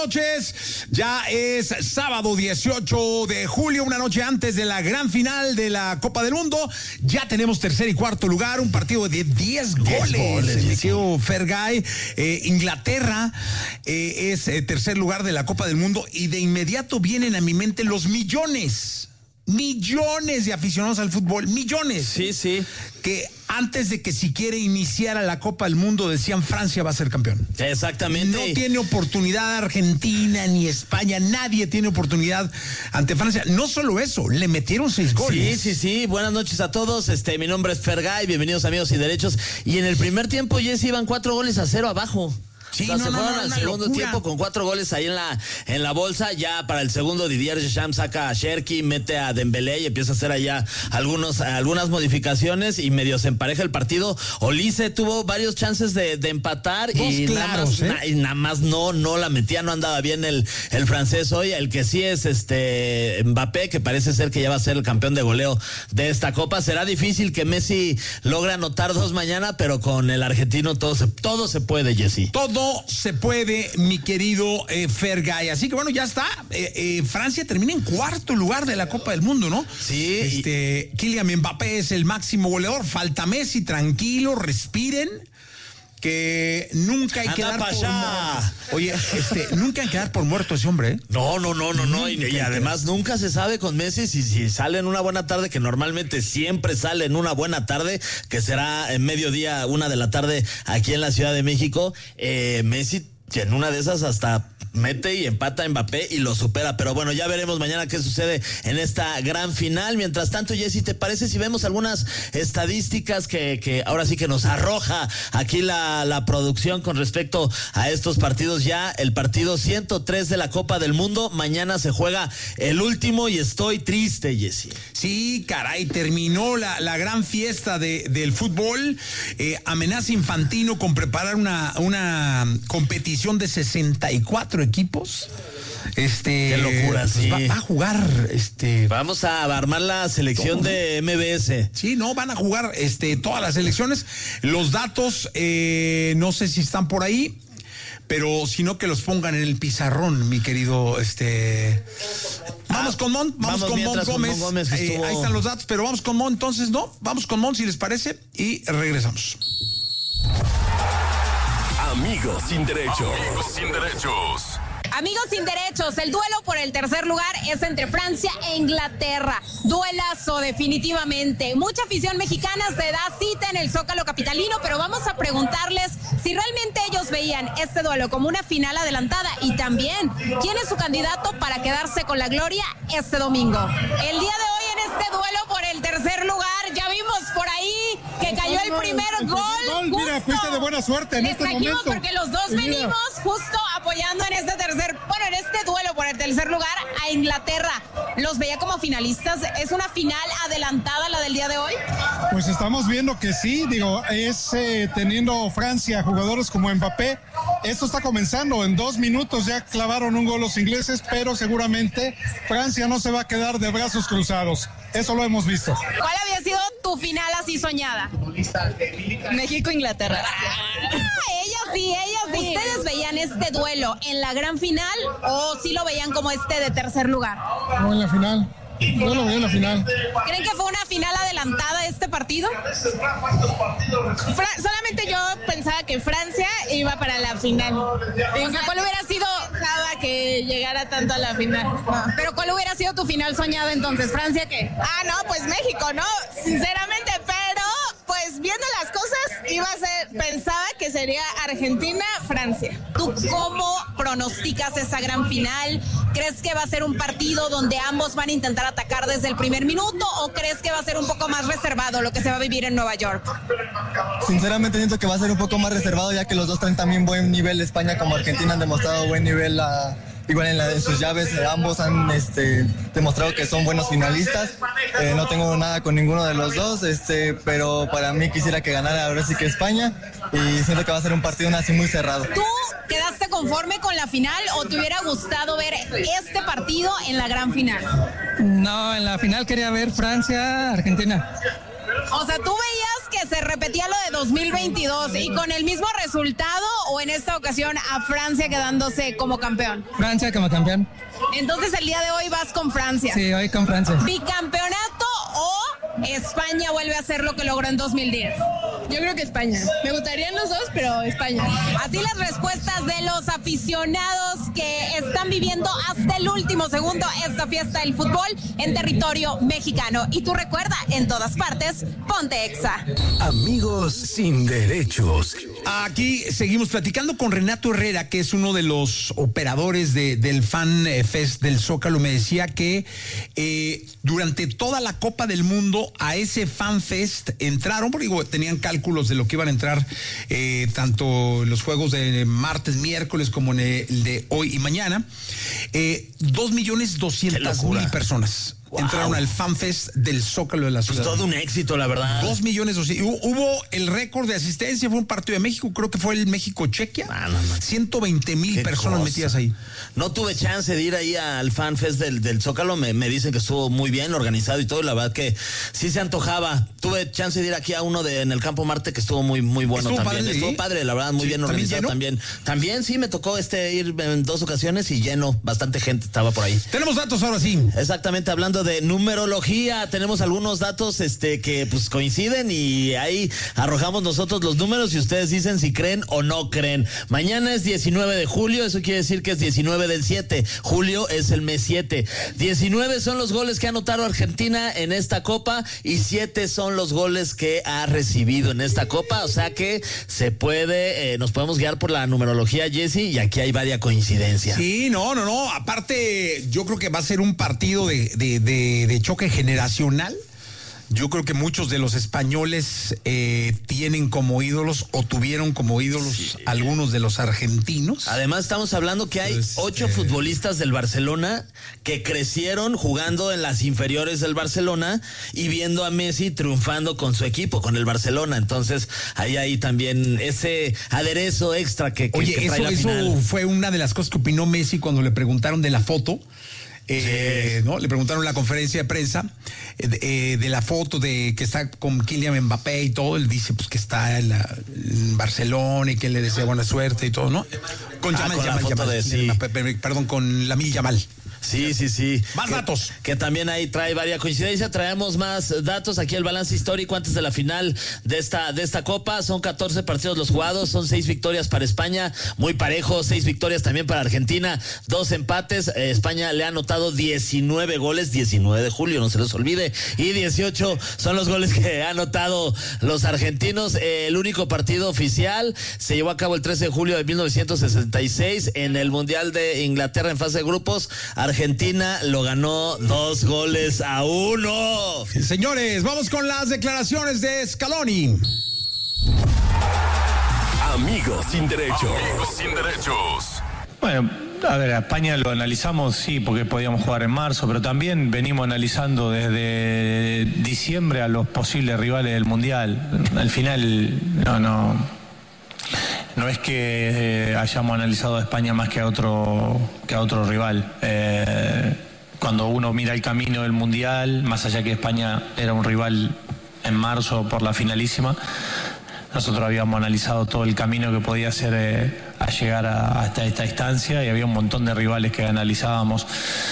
Noches, ya es sábado 18 de julio, una noche antes de la gran final de la Copa del Mundo. Ya tenemos tercer y cuarto lugar, un partido de 10 goles. Me quedo Fergay. Inglaterra es tercer lugar de la Copa del Mundo y de inmediato vienen a mi mente los millones de aficionados al fútbol, millones. Sí. Que antes de que siquiera iniciara la Copa del Mundo decían Francia va a ser campeón. Exactamente. No tiene oportunidad Argentina ni España, nadie tiene oportunidad ante Francia. No solo eso, le metieron 6 goles. Sí. Buenas noches a todos. Mi nombre es Fergay, bienvenidos amigos y derechos. Y en el primer tiempo, Jesse, iban 4-0 abajo. Sí, se fueron al segundo locura. tiempo con 4 goles ahí en la bolsa. Ya para el segundo, Didier Deschamps saca a Cherki, mete a Dembélé y empieza a hacer allá algunas modificaciones y medio se empareja el partido. Olise tuvo varios chances de empatar y nada más no la metía, no andaba bien el francés hoy. El que sí es Mbappé, que parece ser que ya va a ser el campeón de goleo de esta Copa. Será difícil que Messi logre anotar 2 mañana, pero con el argentino todo se puede, Jesse. Todo se puede, mi querido Fergay. Así que bueno, ya está. Francia termina en cuarto lugar de la Copa del Mundo, ¿no? Sí. Kylian Mbappé es el máximo goleador. Falta Messi, tranquilo, respiren. Que nunca hay que dar por muerto. Oye, nunca hay que dar por muerto ese hombre, ¿eh? No. Y además nunca se sabe con Messi si sale en una buena tarde, que normalmente siempre sale en una buena tarde, que será en mediodía, 1 de la tarde aquí en la Ciudad de México. Messi en una de esas hasta mete y empata a Mbappé y lo supera. Pero bueno, ya veremos mañana qué sucede en esta gran final. Mientras tanto, Jessy, ¿te parece si vemos algunas estadísticas que ahora sí que nos arroja aquí la producción con respecto a estos partidos? Ya el partido 103 de la Copa del Mundo. Mañana se juega el último y estoy triste, Jessy. Sí, caray, terminó la gran fiesta del fútbol. Amenaza Infantino con preparar una competición de 64 equipos. Qué locura, sí. Va a jugar. Vamos a armar la selección de MBS. Sí, no, van a jugar todas las selecciones. Los datos, no sé si están por ahí, pero si no, que los pongan en el pizarrón, mi querido. Vamos con Mon Gómez. Ahí están los datos, pero vamos con Mon, entonces, ¿no? Vamos con Mon, si les parece, y regresamos. Amigos sin derechos. Amigos sin derechos, el duelo por el tercer lugar es entre Francia e Inglaterra. Duelazo, definitivamente. Mucha afición mexicana se da cita en el Zócalo capitalino, pero vamos a preguntarles si realmente ellos veían este duelo como una final adelantada y también quién es su candidato para quedarse con la gloria este domingo. El día de hoy en este duelo por el tercer lugar, ya vimos por ahí que cayó el primer gol. Mira, fuiste de buena suerte en este momento. Porque los dos venimos justo apoyando en este duelo por el tercer lugar a Inglaterra. ¿Los veía como finalistas? ¿Es una final adelantada la del día de hoy? Pues estamos viendo que sí, teniendo Francia jugadores como Mbappé. Esto está comenzando, en 2 minutos ya clavaron un gol los ingleses, pero seguramente Francia no se va a quedar de brazos cruzados. Eso lo hemos visto. ¿Cuál había sido tu final así soñada? México-Inglaterra. Ellos sí. ¿Ustedes veían este duelo en la gran final o sí lo veían como de tercer lugar? No, en la final. No lo veía en la final. ¿Creen que fue una final adelantada este partido? Solamente yo pensaba que Francia iba para la final. ¿Cuál hubiera sido que llegara tanto a la final? No. ¿Pero cuál hubiera sido tu final soñada entonces? ¿Francia qué? No, pues México, ¿no? Sinceramente, pero pues viendo las cosas, pensaba que sería Argentina-Francia. ¿Tú cómo pronosticas esa gran final? ¿Crees que va a ser un partido donde ambos van a intentar atacar desde el primer minuto o crees que va a ser un poco más reservado lo que se va a vivir en Nueva York? Sinceramente siento que va a ser un poco más reservado, ya que los dos traen también buen nivel. España como Argentina han demostrado buen nivel igual en sus llaves. Ambos han demostrado que son buenos finalistas. No tengo nada con ninguno de los dos, pero para mí quisiera que ganara ahora sí que España, y siento que va a ser un partido así muy cerrado. ¿Tú quedaste conforme con la final o te hubiera gustado ver este partido en la gran final? No, en la final quería ver Francia-Argentina. O sea, ¿tú veías que se repetía lo de 2022 y con el mismo resultado, o en esta ocasión a Francia quedándose como campeón. Francia como campeón. Entonces el día de hoy vas con Francia. Sí, hoy con Francia. ¿Bicampeonato o España vuelve a hacer lo que logró en 2010? Yo creo que España. Me gustarían los dos, pero España. Así las respuestas de los aficionados que están viviendo hasta el último segundo esta fiesta del fútbol en territorio mexicano. Y tú recuerda, en todas partes, ponte Exa. Amigos sin derechos. Aquí seguimos platicando con Renato Herrera, que es uno de los operadores del Fan Fest del Zócalo. Me decía que durante toda la Copa del Mundo a ese Fan Fest entraron, porque tenían cálculos de lo que iban a entrar tanto los juegos de martes, miércoles como en el de hoy y mañana. 2.200.000 personas. Wow. Entraron al FanFest del Zócalo de la ciudad. Pues todo un éxito, la verdad. 2.200.000. Hubo el récord de asistencia, fue un partido de México, creo que fue el México-Chequia. 120.000 personas metidas ahí. No tuve chance de ir ahí al FanFest del Zócalo, me dicen que estuvo muy bien organizado y todo, y la verdad que sí se antojaba. Tuve chance de ir aquí a uno en el Campo Marte que estuvo muy bueno también. Estuvo padre, la verdad, muy bien organizado también. También sí me tocó ir en 2 ocasiones y lleno, bastante gente estaba por ahí. Tenemos datos ahora sí. Exactamente, hablando de numerología, tenemos algunos datos que pues coinciden y ahí arrojamos nosotros los números y ustedes dicen si creen o no creen. Mañana es 19 de julio, eso quiere decir que es 19 del 7. Julio es el mes 7. 19 son los goles que ha anotado Argentina en esta Copa y 7 son los goles que ha recibido en esta Copa, o sea que se puede, nos podemos guiar por la numerología, Jesse, y aquí hay varias coincidencias. Sí, no, aparte yo creo que va a ser un partido de choque generacional. Yo creo que muchos de los españoles tienen como ídolos o tuvieron como ídolos algunos de los argentinos. Además estamos hablando que hay 8 futbolistas del Barcelona que crecieron jugando en las inferiores del Barcelona y viendo a Messi triunfando con su equipo, con el Barcelona. Entonces ahí hay también ese aderezo extra que trae la final. Eso fue una de las cosas que opinó Messi cuando le preguntaron de la foto. ¿No? Le preguntaron en la conferencia de prensa de la foto de que está con Kylian Mbappé y todo. Él dice pues que está en Barcelona y que le desea buena suerte y todo, ¿no? Con Lamine Yamal. Sí. Más datos. Que también ahí trae varias coincidencias. Traemos más datos. Aquí el balance histórico antes de la final de esta Copa. Son 14 partidos los jugados. Son 6 victorias para España. Muy parejo. 6 victorias también para Argentina. 2 empates. España le ha anotado 19 goles. 19 de julio, no se les olvide. Y 18 son los goles que han anotado los argentinos. El único partido oficial se llevó a cabo el 13 de julio de 1966 en el Mundial de Inglaterra en fase de grupos. Argentina lo ganó 2-1. Señores, vamos con las declaraciones de Scaloni. Amigos sin derechos. Bueno, a ver, a España lo analizamos, sí, porque podíamos jugar en marzo, pero también venimos analizando desde diciembre a los posibles rivales del Mundial. Al final, no es que hayamos analizado a España más que a otro rival. Cuando uno mira el camino del Mundial, más allá que España era un rival en marzo por la finalísima, nosotros habíamos analizado todo el camino que podía hacer a llegar hasta esta instancia y había un montón de rivales que analizábamos.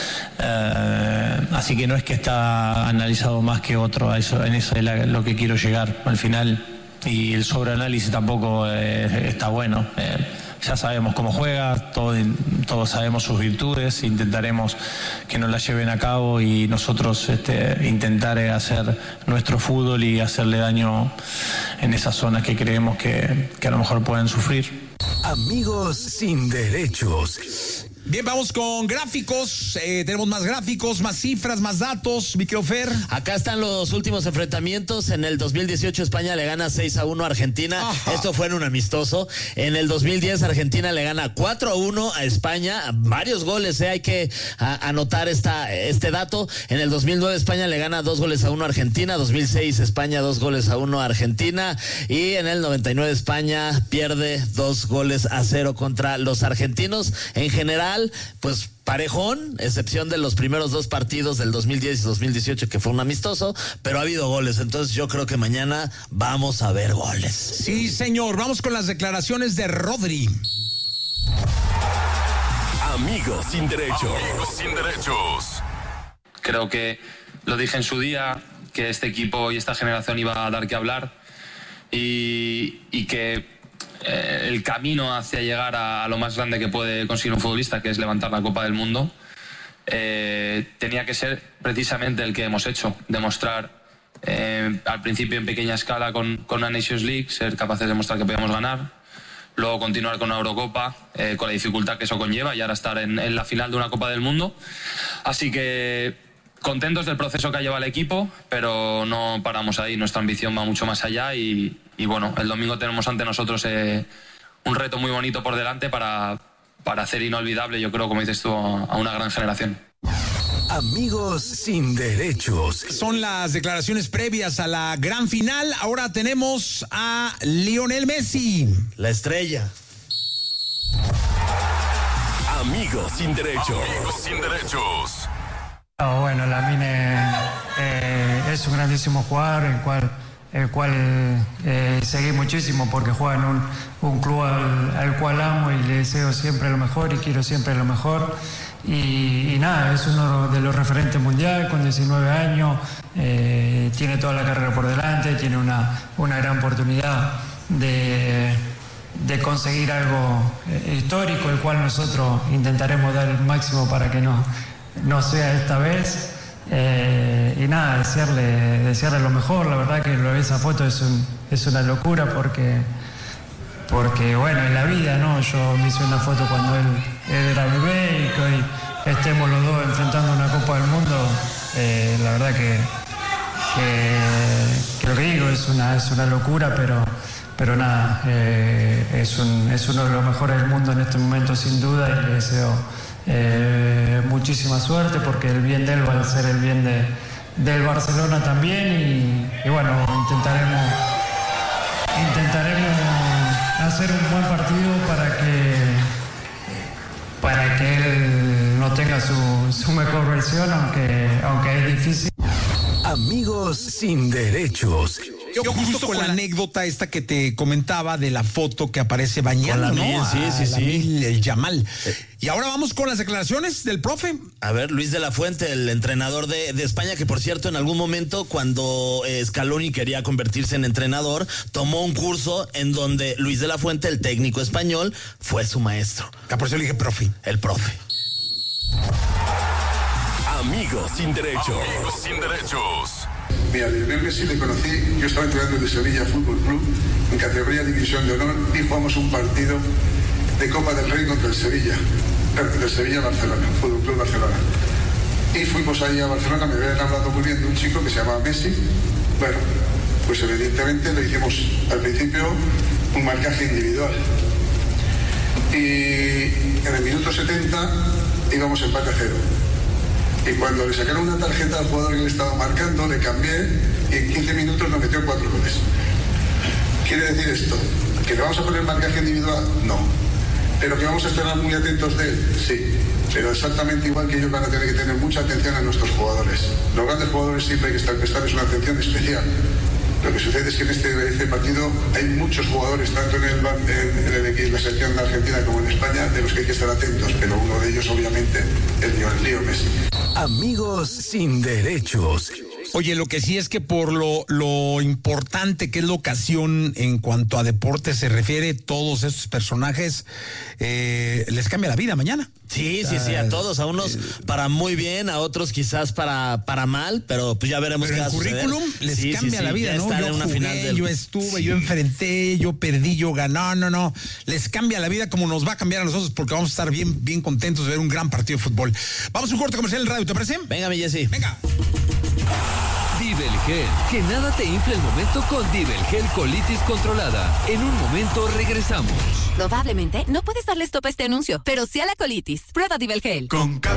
Así que no es que está analizado más que otro, en eso es lo que quiero llegar al final. Y el sobreanálisis tampoco está bueno. Ya sabemos cómo juega, todos sabemos sus virtudes, intentaremos que nos las lleven a cabo y nosotros intentar hacer nuestro fútbol y hacerle daño en esas zonas que creemos que a lo mejor pueden sufrir. Amigos sin derechos. Bien, vamos con gráficos. Tenemos más gráficos, más cifras, más datos. Microfer. Acá están los últimos enfrentamientos. En el 2018 España le gana 6-1 a Argentina. Ajá. Esto fue en un amistoso. En el 2010 Argentina le gana 4-1 a España. Varios goles, hay que anotar este dato. En el 2009 España le gana 2-1 a Argentina. 2006 España 2-1 a Argentina. Y en el 99 España pierde 2-0 contra los argentinos. En general, Mundial, pues parejón, excepción de los primeros 2 partidos del 2010 y 2018, que fue un amistoso, pero ha habido goles. Entonces yo creo que mañana vamos a ver goles. Sí, señor. Vamos con las declaraciones de Rodri. Amigos sin derechos. Amigos sin derechos. Creo que lo dije en su día, que este equipo y esta generación iba a dar que hablar y que el camino hacia llegar a lo más grande que puede conseguir un futbolista, que es levantar la Copa del Mundo, tenía que ser precisamente el que hemos hecho, demostrar al principio en pequeña escala con una Nations League, ser capaces de demostrar que podíamos ganar, luego continuar con una Eurocopa, con la dificultad que eso conlleva, y ahora estar en la final de una Copa del Mundo. Así que contentos del proceso que ha llevado el equipo, pero no paramos ahí, nuestra ambición va mucho más allá y bueno, el domingo tenemos ante nosotros un reto muy bonito por delante para hacer inolvidable, yo creo, como dices tú, a una gran generación. Amigos sin derechos. Son las declaraciones previas a la gran final. Ahora tenemos a Lionel Messi, la estrella. Amigos sin derechos. Amigos sin derechos. Bueno, Lamine es un grandísimo jugador, el cual seguí muchísimo porque juega en un club al cual amo y le deseo siempre lo mejor y quiero siempre lo mejor. Y nada, es uno de los referentes mundial con 19 años, tiene toda la carrera por delante, tiene una gran oportunidad de conseguir algo histórico, el cual nosotros intentaremos dar el máximo para que no sea esta vez. Y nada, desearle lo mejor. La verdad que esa foto es una locura porque bueno, en la vida, ¿no? Yo me hice una foto cuando él era bebé y que hoy estemos los dos enfrentando una Copa del Mundo, la verdad que lo que digo es una locura, pero nada, es uno de los mejores del mundo en este momento sin duda, y le deseo muchísima suerte porque el bien de él va a ser el bien del Barcelona también y bueno, intentaremos hacer un buen partido para que él no tenga su mejor versión, aunque es difícil. Amigos sin derechos. Yo justo con la anécdota esta que te comentaba de la foto que aparece bañando, ¿no? Sí. El Yamal. Y ahora vamos con las declaraciones del profe. A ver, Luis de la Fuente, el entrenador de España, que por cierto en algún momento cuando Scaloni quería convertirse en entrenador, tomó un curso en donde Luis de la Fuente, el técnico español, fue su maestro. Por eso le dije profe. El profe. Amigos sin derechos. Amigos sin derechos. Mira, a Lionel Messi le conocí, yo estaba entrenando en el Sevilla Fútbol Club en categoría División de Honor y jugamos un partido de Copa del Rey contra el Sevilla, del Sevilla-Barcelona, Fútbol Club Barcelona. Y fuimos ahí a Barcelona, me habían hablado muy bien de un chico que se llamaba Messi. Bueno, pues evidentemente le hicimos al principio un marcaje individual. Y en el minuto 70 íbamos empate a 0. Y cuando le sacaron una tarjeta al jugador que le estaba marcando, le cambié y en 15 minutos nos metió 4 goles. ¿Quiere decir esto? ¿Que le vamos a poner marcaje individual? No. ¿Pero que vamos a estar muy atentos de él? Sí. Pero exactamente igual que ellos van a tener que tener mucha atención a nuestros jugadores. Los grandes jugadores siempre hay que prestarles una atención especial. Lo que sucede es que en este partido hay muchos jugadores, tanto en la selección de Argentina como en España, de los que hay que estar atentos, pero uno de ellos obviamente es Lionel Messi. Amigos sin derechos. Oye, lo que sí es que por lo importante que es la ocasión en cuanto a deporte se refiere, todos estos personajes les cambia la vida mañana. Sí, a todos, a unos para muy bien, a otros quizás para mal, pero pues ya veremos qué va a suceder. El currículum les cambia la vida, ¿no? Yo en una jugué, final yo estuve, yo enfrenté, yo perdí, yo gané, no, les cambia la vida como nos va a cambiar a nosotros porque vamos a estar bien contentos de ver un gran partido de fútbol. Vamos a un corte comercial en radio, ¿te parece? Venga, mi Jessy. Venga. Divelgel, que nada te infle el momento con Divelgel colitis controlada. En un momento regresamos. Probablemente no puedes darle stop a este anuncio, pero sí a la colitis. Prueba Divelgel. Con